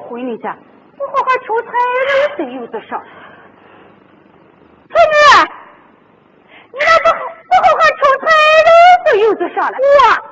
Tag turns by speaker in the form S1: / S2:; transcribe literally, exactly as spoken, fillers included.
S1: 回你家，不好好出差了，这又多少？春儿，你那不不好好出差了，这又多少了？
S2: 我